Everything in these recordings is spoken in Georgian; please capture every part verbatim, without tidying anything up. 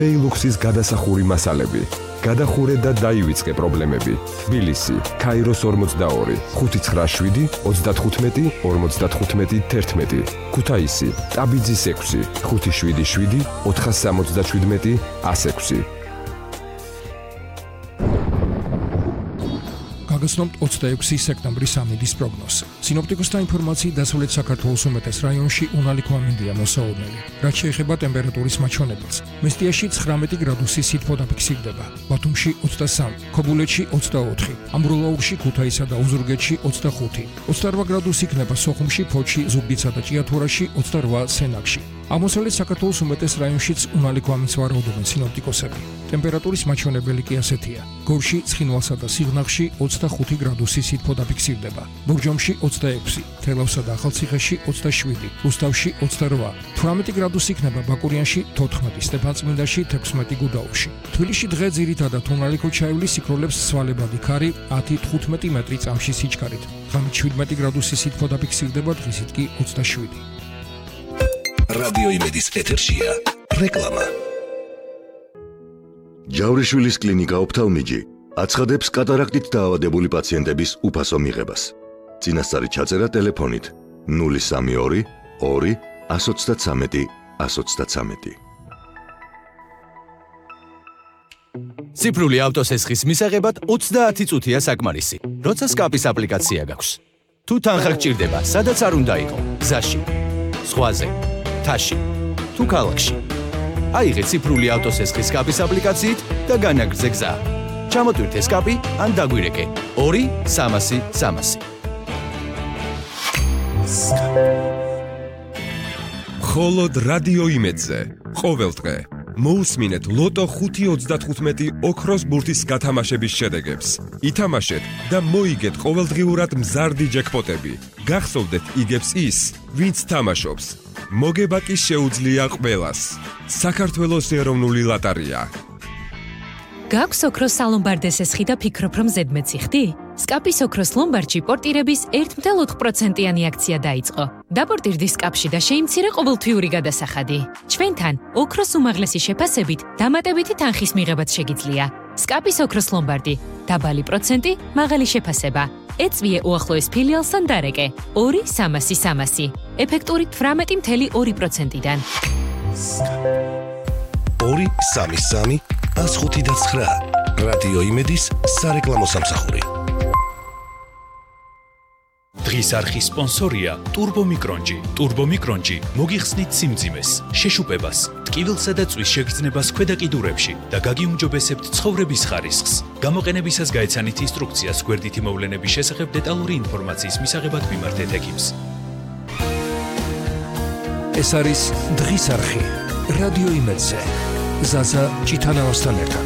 ეილუქსის გადასახური მასალები. გადახურე და დაივიწყე პრობლემები. თბილისი, ქაიროს ორმოცდაორი, ხუთი ცხრა შვიდი, ოცდათხუთმეტი, ორმოცდათხუთმეტი, თერთმეტი. ქუთაისი, ტაბიძის ექვსი, ხუთი შვიდი შვიდი, ოთხას სამოცდაშვიდმეტი, ას ექვსი. გაგაცნობთ ოცდაექვსი სექტემბრის ამინდის პროგნოზი. სინოპტიკოსთა ინფორმაციით დასავლეთ საქართველოს უმეტეს რაიონში უნალიქ ამინდია მოსაოდნელი. რაც შეეხება ტემპერატურის მაჩვენებელს, მესტიაში ცხრამეტი გრადუსი სითბო დაფიქსირდება, ბათუმში ოცდასამი, ქობულეთში ოცდაოთხი, ამბროლაურში, ქუთაისსა და ოზურგეთში ოცდახუთი, ოცდარვა გრადუსი იქნება სოხუმში, ფოთში, ზუგდიდსა და ჭიათურაში, ოცდარვა სენაკში. აღმოსავლეთ საქართველოს უმეტეს რაიონშიც უნალიქ ამინდს ვარაუდობენ სინოპტიკოსები. ტემპერატურის მაჩვენებელი კი ასეთია: გორში, ცხინვალსა და სიღნაღში ოცდახუთი გრადუსი სითბო დაფიქსირდება, ბორჯომში ოცდაექვსი, თელავსა და ახალციხეში ოცდაშვიდი, რუსთავში ოცდარვა, თვრამეტი გრადუსი იქნება ბაკურიანში, თოთხმეტი, სტეფანწმინდაში, თექვსმეტი, გუდაუთში. თბილისში დღე ძირითადად უნალიქო ჩაივლის სიქროლებს სვალებადი ქარი ათი თხუთმეტი მეტრი წამში სიჩქარით. ღამით შვიდმეტი გრადუსი სითბო დაფიქსირდება, დღისით კი ოცდაშვიდი. რადიო იმედის ეთერშია რეკლამა. ჯავრიშვილის კლინიკა ოფთალმიჯი აცხადებს კატარაქტით დაავადებული პაციენტების უფასო მიღებას. წინასწარი ჩაწერა ტელეფონით ნული სამი ორი ორი ას ოცდათსამეტი ას ოცდათსამეტი. ციფრული ავტოსესხის მისაღებად ოცდაათი წუთია საკმარისი, როცა სკაპის აპლიკაცია გაქვს. თუ თანხა გჭირდება, სადაც არ უნდა იყო, გზაში, ზღვაზე, თაში, თუ ქალაქში. აიღე ციფრული ავტოსესხის სკაპის აპლიკაციით და განაგრძე გზა. ჩამოტვირთე სკაპი ან დაგვირეკე ორი სამასი სამასი. მხოლოდ რადიო იმედზე ყოველდღე მოусმინეთ ლოტო ხუთი ოცდათხუთმეტი ოქროს ბურთის გათამაშების შედეგებს. ითამაშეთ და მოიგეთ ყოველდღიურად მზარდი ჯეკპოტები. გახსოვდეთ იგებს ის, ვინც თამაშობს. მოგება კი შეუძლია ყველას. საქართველოს ეროვნული ლოტარია. გაქვს ოქროს სალომბარდეს ესხი და ფიქრობ რომ ზედმეტი ხდი? სკაპის ოქროს ლომბარდში პორტირების ერთი ათი პროცენტიანი აქცია დაიწყო. დაპორტირდი სკაპში და შეიმცირე ყოველთვიური გადასახადი. ჩვენთან ოქროს უმაღლესი შეფასებით დამატებითი თანხის მიღებაც შეგიძლია. სკაპის ოქროს ლომბარდი, დაბალი პროცენტი, მაღალი შეფასება. ეწვიე უახლოეს ფილიალს ან დარეკე ორი სამასი სამასი. ეფექტური თვრამეტი ათი პროცენტიდან. ორი სამი სამი ას ხუთი და ცხრა. რადიო იმედის სარეკლამო სამსახური. დღის არხის სპონსორია ტურბომიკრონჯი. ტურბომიკრონჯი მოგიხსნით სიმძიმეს, შეშუპებას, ტკივილსა და წვის შეგრძნებას ქვედა კიდურებში და გაგიუმჯობესებთ ცხოვრების ხარისხს. გამოყენებისას გაეცანით ინსტრუქციას გვერდითი მოვლენების შესახებ დეტალური ინფორმაციის მისაღებად მიმართეთ ექიმს. ეს არის დღის არხი რადიო იმედზე. ზაზა ჭიტანავასთან ერთად.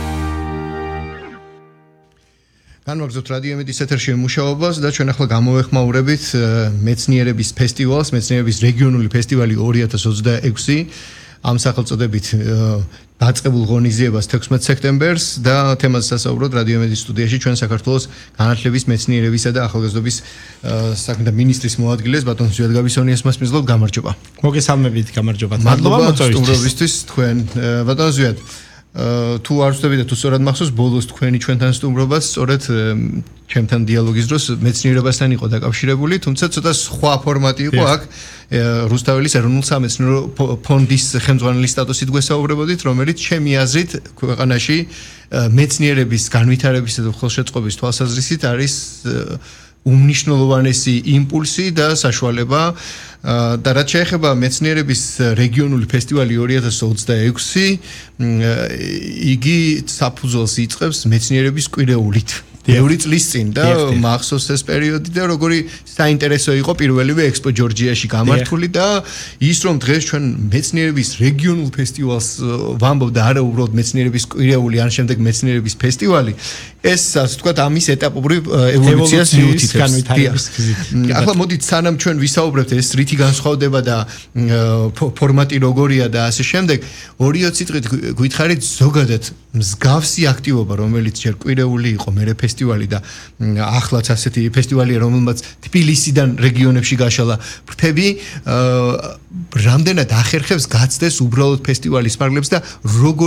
განვაგრძობთ რადიო იმედის ეთერში მუშაობას და ჩვენ ახლა გამოვეხმაურებით მეცნიერების ფესტივალს, მეცნიერების რეგიონული ფესტივალი ორი ათას ოცდაექვსი, ამ სახელწოდებით დაწყებულ ღონისძიებას თექვსმეტ სექტემბერს და თემაზე სასაუბროთ რადიო იმედის სტუდიაში ჩვენ საქართველოს განათლების, მეცნიერებისა და ახალგაზრდობის საქმეთა მინისტრის მოადგილეს ბატონ ზვიად გაბისონიას მასპინძლობ. გამარჯობა. მოგესალმებით, გამარჯობა. მადლობა სტუმრობისთვის თქვენ. ბატონ ზვიად, თუ არ ვწდები და თუ სწორად მახსოვს, ბოლოს თქვენი ჩვენთან სტუმრობა სწორედ ჩემთან დიალოგის დროს მეცნიერებასთან იყო დაკავშირებული, თუმცა ცოტა სხვა ფორმატი იყო აქ. რუსთაველის ეროვნულ სამეცნიერო ფონდის ხელმძღვანელის სტატუსით გვესაუბრებოდით, რომელიც ჩემი აზრით ქვეყანაში მეცნიერების განვითარებისა და ხელშეწყობის თვალსაზრისით არის უმნიშვნელოვანესი იმპულსი და საშუალება და რაც შეეხება მეცნიერების რეგიონული ფესტივალი ორი ათას ოცდაექვსი, იგი საფუძველს იწყებს მეცნიერების კვირეულით. ბევრი წლის წინ და მახსოვს ეს პერიოდი და როგორი საინტერესო იყო პირველივე ექსპო ჯორჯიაში გამართული და ის რომ დღეს ჩვენ მეცნიერების რეგიონულ ფესტივალს ვამბობ და არა უბრალოდ მეცნიერების კვირეული ან შემდეგ მეცნიერების ფესტივალი, ეს ასე ვთქვათ ამის ეტაპობრივ ევოლუციას მიუთითებს. ახლა მოდით სანამ ჩვენ ვისაუბრებთ ეს რითი განსხვავდება და ფორმატი როგორია და ასე შემდეგ, ორი-ოცი დღით გითხარით ზოგადად მსგავსი აქტივობა, რომელიც ჯერ კვირეული იყო, მერე ფესტივალი ფესტივალი და ახლაც ასეთი ფესტივალია, რომელმაც თბილისიდან რეგიონებში გაშალა ფრთები, რამდენად ახერხებს გაცდეს უბრალოდ ფესტივალის ფარგლებს და როგორ